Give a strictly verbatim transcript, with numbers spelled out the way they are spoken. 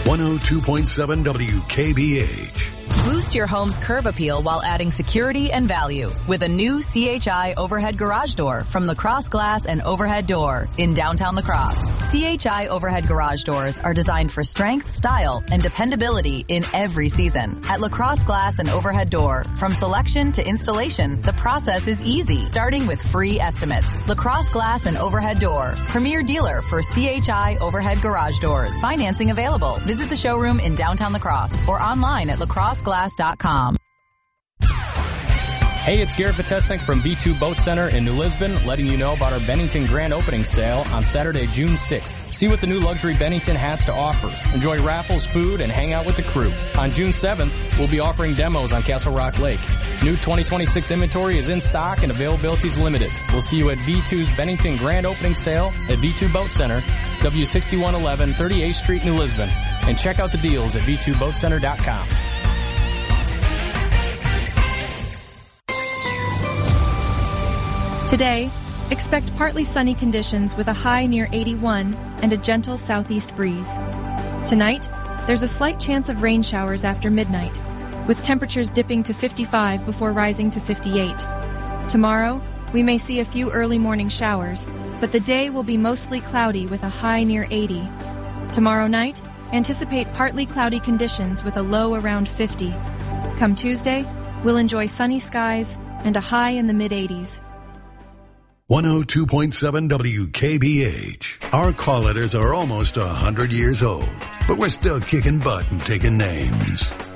one oh two point seven W K B H. Boost your home's curb appeal while adding security and value with a new C H I overhead garage door from Lacrosse Glass and Overhead Door in downtown La Crosse. C H I overhead garage doors are designed for strength, style, and dependability in every season. At Lacrosse Glass and Overhead Door, from selection to installation, the process is easy, starting with free estimates. Lacrosse Glass and Overhead Door, premier dealer for C H I overhead garage doors. Financing available. Visit the showroom in downtown La Crosse or online at lacrosse glass dot com. Hey, it's Garrett Vitesnik from V two Boat Center in New Lisbon, letting you know about our Bennington Grand Opening Sale on Saturday, June sixth. See what the new luxury Bennington has to offer. Enjoy raffles, food, and hang out with the crew. On June seventh, we'll be offering demos on Castle Rock Lake. New twenty twenty-six inventory is in stock and availability is limited. We'll see you at V two's Bennington Grand Opening Sale at V two Boat Center, W sixty-one eleven thirty-eighth Street, New Lisbon. And check out the deals at v two boat center dot com. Today, expect partly sunny conditions with a high near eighty-one and a gentle southeast breeze. Tonight, there's a slight chance of rain showers after midnight, with temperatures dipping to fifty-five before rising to fifty-eight. Tomorrow, we may see a few early morning showers, but the day will be mostly cloudy with a high near eighty. Tomorrow night, anticipate partly cloudy conditions with a low around fifty. Come Tuesday, we'll enjoy sunny skies and a high in the mid-eighties. one oh two point seven W K B H. Our call letters are almost one hundred years old, but we're still kicking butt and taking names.